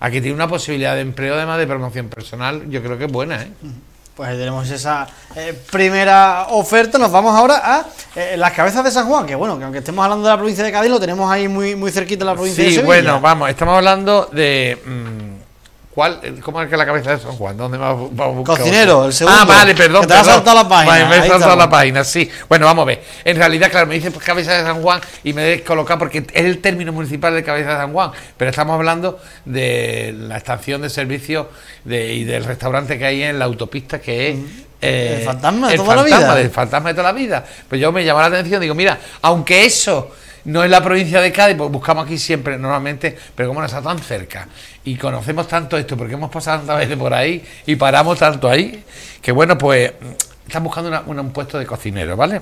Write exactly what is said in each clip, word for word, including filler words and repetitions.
aquí tiene una posibilidad de empleo, además de promoción personal, yo creo que es buena, ¿eh? Pues ahí tenemos esa eh, primera oferta. Nos vamos ahora a eh, las Cabezas de San Juan, que bueno, que aunque estemos hablando de la provincia de Cádiz, lo tenemos ahí muy, muy cerquita de la provincia sí, de Sevilla. Sí, bueno, vamos, estamos hablando de... Mmm, ¿cuál? ¿Cómo es que la cabeza de San Juan? ¿Dónde vamos a buscar? Cocinero, el segundo. Ah, vale, perdón. Que te ha saltado la página. Vale, me he saltado la página, sí. Bueno, vamos a ver. En realidad, claro, me dice pues, cabeza de San Juan y me he descolocado porque es el término municipal de cabeza de San Juan. Pero estamos hablando de la estación de servicio de, y del restaurante que hay en la autopista, que es... Mm. Eh, el fantasma de el toda fantasma, la vida. El fantasma de toda la vida. Pues yo me llamó la atención, digo, mira, aunque eso no es la provincia de Cádiz, pues buscamos aquí siempre, normalmente, pero como no está tan cerca y conocemos tanto esto, porque hemos pasado tantas veces por ahí y paramos tanto ahí, que bueno, pues están buscando una, una, un puesto de cocinero, ¿vale?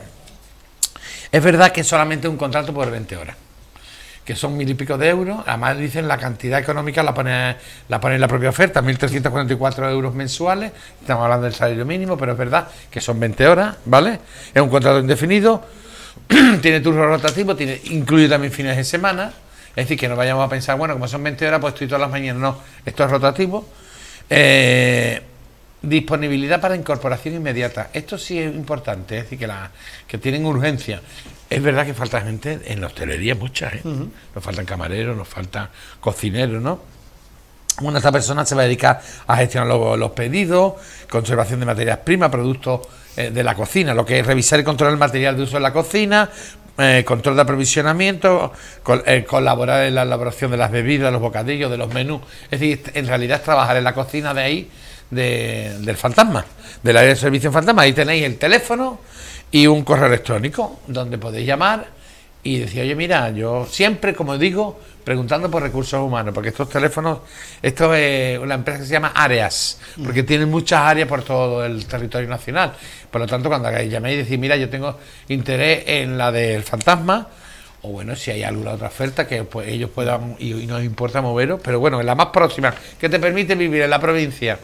Es verdad que solamente un contrato por veinte horas, que son mil y pico de euros, además dicen la cantidad económica la pone, la pone en la propia oferta, mil trescientos cuarenta y cuatro euros mensuales, estamos hablando del salario mínimo, pero es verdad que son veinte horas, ¿vale? Es un contrato indefinido, tiene turno rotativo, tiene, incluye también fines de semana, es decir, que no vayamos a pensar, bueno, como son veinte horas, pues estoy todas las mañanas, no, esto es rotativo. Eh, disponibilidad para incorporación inmediata, esto sí es importante, es decir, que, la, que tienen urgencia. Es verdad que falta gente en la hostelería, muchas, ¿eh? Uh-huh. Nos faltan camareros, nos faltan cocineros, ¿no? Bueno, esta persona se va a dedicar a gestionar los, los pedidos, conservación de materias primas, productos eh, de la cocina, lo que es revisar y controlar el material de uso en la cocina, eh, control de aprovisionamiento, col, eh, colaborar en la elaboración de las bebidas, los bocadillos, de los menús. Es decir, en realidad es trabajar en la cocina de ahí, de, del fantasma, del área de servicio fantasma. Ahí tenéis el teléfono y un correo electrónico donde podéis llamar y decir, oye, mira, yo siempre, como digo, preguntando por recursos humanos, porque estos teléfonos, esto es una empresa que se llama Áreas, porque tienen muchas áreas por todo el territorio nacional. Por lo tanto, cuando llaméis y decís, mira, yo tengo interés en la del fantasma, o bueno, si hay alguna otra oferta que pues, ellos puedan, y, y nos importa moveros, pero bueno, en la más próxima, que te permite vivir en la provincia.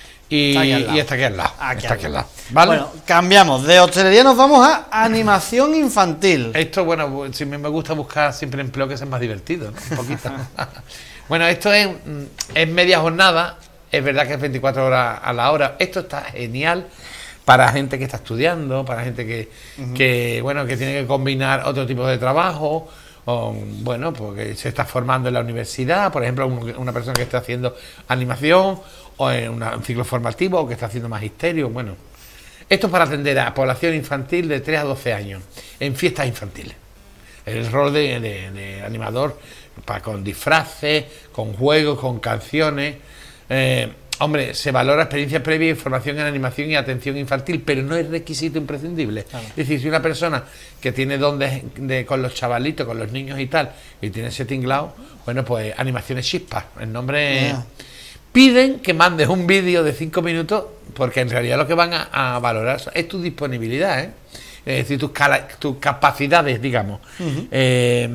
Y, y está aquí al lado. Aquí está al aquí al lado. lado. ¿Vale? Bueno, cambiamos. De hostelería nos vamos a animación infantil. Esto, bueno, si me gusta buscar siempre empleo que sea más divertido, ¿no? Un poquito. Bueno, esto es, es media jornada. Es verdad que es veinticuatro horas a la hora. Esto está genial para gente que está estudiando, para gente que, uh-huh. que bueno, que tiene que combinar otro tipo de trabajo. O, bueno, porque se está formando en la universidad, por ejemplo, una persona que está haciendo animación o en una, un ciclo formativo o que está haciendo magisterio. Bueno, esto es para atender a población infantil de tres a doce años en fiestas infantiles. El rol de, de, de animador para, con disfraces, con juegos, con canciones. Eh, hombre, se valora experiencia previa, información en animación y atención infantil, pero no es requisito imprescindible. Claro. Es decir, si una persona que tiene don de, de, con los chavalitos, con los niños y tal, y tiene ese tinglao, bueno, pues animaciones chispas, el nombre... Yeah. Piden que mandes un vídeo de cinco minutos, porque en realidad lo que van a, a valorar es tu disponibilidad, ¿eh? Es decir, tus, tus capacidades, digamos. Uh-huh. eh,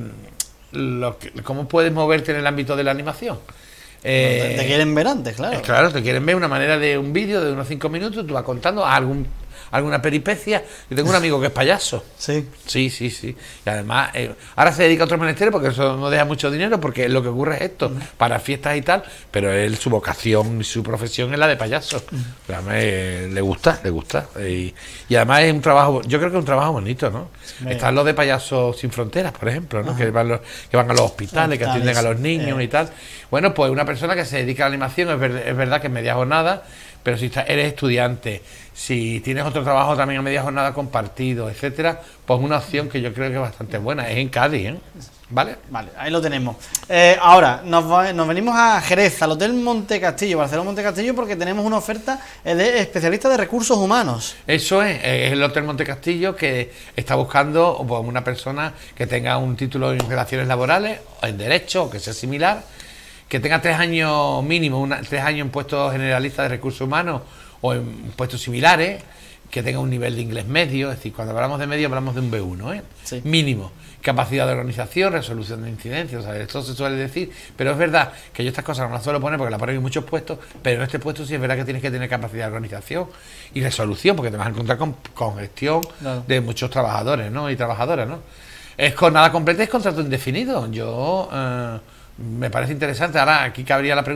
lo que, cómo puedes moverte en el ámbito de la animación. Eh, te quieren ver antes, claro. Claro, te quieren ver una manera de un vídeo de unos cinco minutos, tú vas contando algún, alguna peripecia. Yo tengo un amigo que es payaso. Sí. Sí, sí, sí. Y además, eh, ahora se dedica a otro menesterio porque eso no deja mucho dinero, porque lo que ocurre es esto, uh-huh. para fiestas y tal, pero él, su vocación y su profesión es la de payaso. Uh-huh. Además, eh, le gusta, le gusta. Y, y además es un trabajo, yo creo que es un trabajo bonito, ¿no? Sí. Están los de Payasos Sin Fronteras, por ejemplo, ¿no? Uh-huh. que, van los, que van a los hospitales, que atienden a los niños eh. y tal. Bueno, pues una persona que se dedica a la animación, es, ver, es verdad que es media jornada, pero si está, eres estudiante, si tienes otro trabajo también a media jornada compartido, etcétera, pues una opción que yo creo que es bastante buena, es en Cádiz, ¿eh? ¿Vale? Vale, ahí lo tenemos. Eh, ahora, nos, nos venimos a Jerez, al Hotel Monte Castillo, Barcelona Monte Castillo, porque tenemos una oferta de especialista de recursos humanos. Eso es, es el Hotel Monte Castillo, que está buscando pues, una persona que tenga un título en relaciones laborales, o en derecho, o que sea similar, que tenga tres años mínimo, una, tres años en puestos generalistas de recursos humanos o en puestos similares, que tenga un nivel de inglés medio, es decir, cuando hablamos de medio hablamos de un B uno, ¿eh? Sí. Mínimo. Capacidad de organización, resolución de incidencias, o sea, esto se suele decir, pero es verdad que yo estas cosas no las suelo poner porque las ponen en muchos puestos, pero en este puesto sí es verdad que tienes que tener capacidad de organización y resolución, porque te vas a encontrar con, con gestión claro. de muchos trabajadores, ¿no? Y trabajadoras, ¿no? Es jornada completa, es contrato indefinido. Yo... Eh, me parece interesante. Ahora aquí cabría la pregunta.